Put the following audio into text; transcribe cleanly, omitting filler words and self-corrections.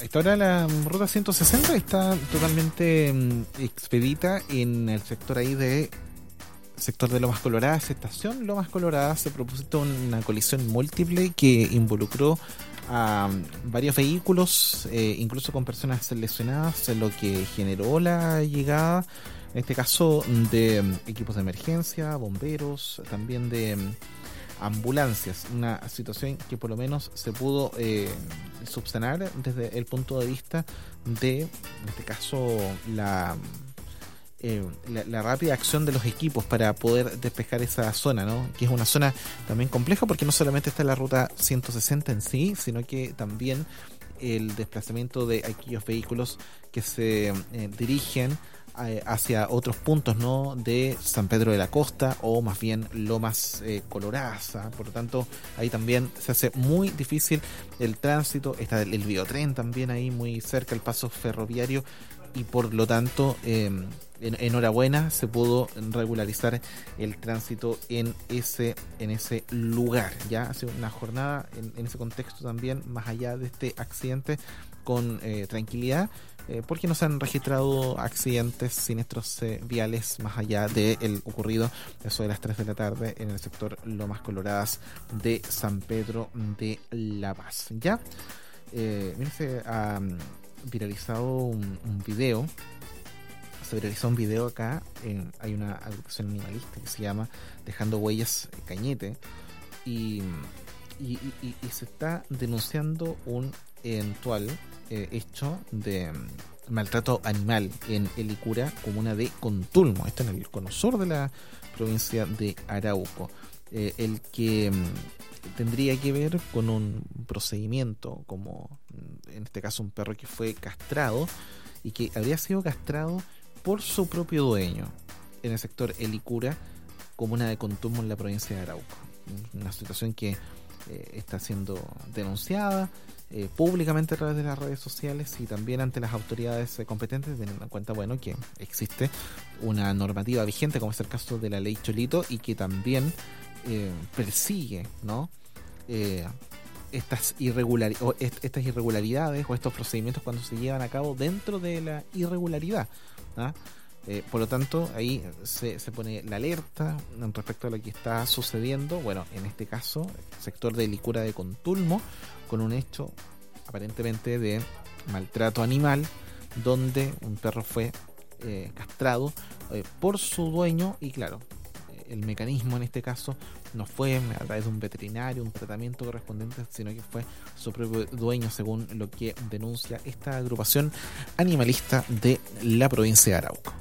Esta hora la ruta 160 está totalmente expedita en el sector ahí de sector de Lomas Coloradas, estación Lomas Coloradas. Se propuso una colisión múltiple que involucró a varios vehículos, incluso con personas lesionadas, lo que generó la llegada, en este caso, de equipos de emergencia, bomberos, también de ambulancias. Una situación que por lo menos se pudo subsanar desde el punto de vista de, en este caso, la rápida acción de los equipos para poder despejar esa zona, ¿no? Que es una zona también compleja porque no solamente está la ruta 160 en sí, sino que también el desplazamiento de aquellos vehículos que se dirigen hacia otros puntos, ¿no? De San Pedro de la Costa o más bien Lomas Coloradas. Por lo tanto, ahí también se hace muy difícil el tránsito. Está el biotren también ahí muy cerca, el paso ferroviario, y por lo tanto enhorabuena, se pudo regularizar el tránsito en ese lugar. Ya hace una jornada en ese contexto también, más allá de este accidente, con tranquilidad, porque no se han registrado accidentes siniestros viales más allá del ocurrido eso de las 3 de la tarde en el sector Lomas Coloradas de San Pedro de la Paz. Ya, miren, se ha viralizado un video. Se viralizó un video acá. Hay una agrupación animalista que se llama Dejando Huellas Cañete, y se está denunciando un eventual hecho de maltrato animal en Helicura, comuna de Contulmo. Esto en el cono sur de la provincia de Arauco, el que tendría que ver con un procedimiento, como en este caso un perro que fue castrado y que habría sido castrado por su propio dueño en el sector Helicura, comuna de Contulmo, en la provincia de Arauco. Una situación que está siendo denunciada públicamente a través de las redes sociales y también ante las autoridades competentes, teniendo en cuenta, bueno, que existe una normativa vigente, como es el caso de la ley Cholito, y que también persigue, ¿no? Estas irregularidades o estos procedimientos cuando se llevan a cabo dentro de la irregularidad, ¿ah? Por lo tanto, ahí se pone la alerta respecto a lo que está sucediendo. Bueno, en este caso, sector de Helicura de Contulmo, con un hecho aparentemente de maltrato animal, donde un perro fue castrado por su dueño, y claro, el mecanismo en este caso no fue a través de un veterinario, un tratamiento correspondiente, sino que fue su propio dueño, según lo que denuncia esta agrupación animalista de la provincia de Arauco.